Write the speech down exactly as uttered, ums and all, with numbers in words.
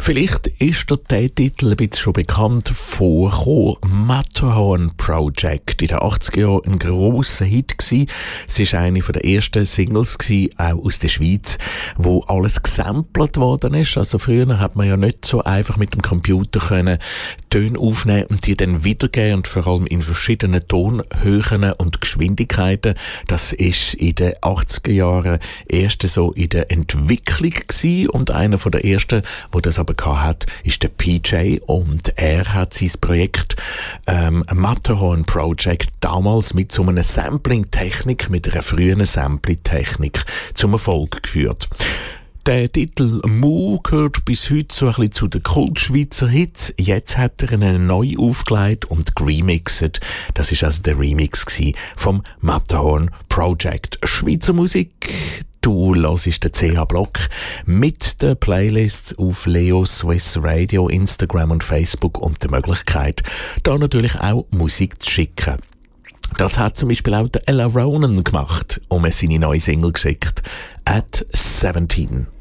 Vielleicht ist der Titel ein bisschen schon bekannt vorgekommen. Matterhorn Project. In den achtziger Jahren ein grosser Hit gsi. Es war eine der ersten Singles gsi, auch aus der Schweiz, wo alles gesampelt worden ist. Also früher hat man ja nicht so einfach mit dem Computer können Töne aufnehmen und die dann wiedergeben, und vor allem in verschiedenen Tonhöhen und Geschwindigkeiten. Das ist in den achtziger Jahren erst so in der Entwicklung gsi, und einer von der ersten, wo das aber hat, ist der P J, und er hat sein Projekt ähm, Matterhorn Project damals mit so einer Sampling-Technik, mit einer frühen Sampling-Technik zum Erfolg geführt. Der Titel «Mu» gehört bis heute so ein bisschen zu den Kult-Schweizer Hits. Jetzt hat er ihn neu aufgelegt und geremixet. Das ist also der Remix vom Matterhorn Project. Schweizer Musik. Du hörst den C H Block mit den Playlists auf Leo Swiss Radio, Instagram und Facebook und der Möglichkeit, da natürlich auch Musik zu schicken. Das hat zum Beispiel auch der Ella Ronan gemacht und mir seine neue Single geschickt. At seventeen.